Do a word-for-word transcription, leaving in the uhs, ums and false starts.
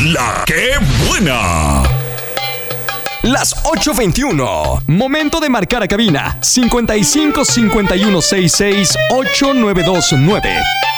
La que buena. Las ocho veintiuno. Momento de marcar a cabina. cincuenta y cinco cincuenta y uno sesenta y seis ocho nueve dos nueve.